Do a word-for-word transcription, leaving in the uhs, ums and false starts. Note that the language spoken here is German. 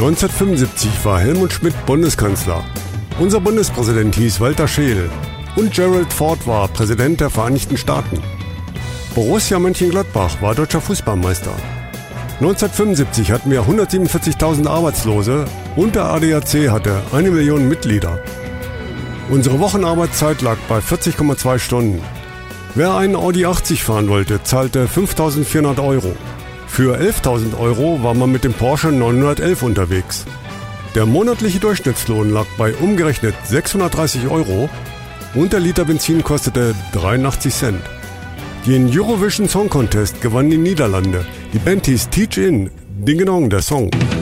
neunzehnhundertfünfundsiebzig war Helmut Schmidt Bundeskanzler. Unser Bundespräsident hieß Walter Scheel und Gerald Ford war Präsident der Vereinigten Staaten. Borussia Mönchengladbach war deutscher Fußballmeister. neunzehnhundertfünfundsiebzig hatten wir hundertsiebenundvierzigtausend Arbeitslose und der A D A C hatte eine Million Mitglieder. Unsere Wochenarbeitszeit lag bei vierzig Komma zwei Stunden. Wer einen Audi achtzig fahren wollte, zahlte fünftausendvierhundert Euro. Für elftausend Euro war man mit dem Porsche neunhundertelf unterwegs. Der monatliche Durchschnittslohn lag bei umgerechnet sechshundertdreißig Euro und der Liter Benzin kostete dreiundachtzig Cent. Den Eurovision Song Contest gewann die Niederlande. Die Band hieß Teach In, Ding Dong, der Song.